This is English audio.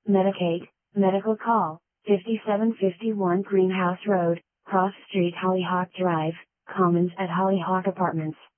Medicaid, medical call, 5751 Greenhouse Road, Cross Street Hollyhock Drive, Commons at Hollyhock Apartments.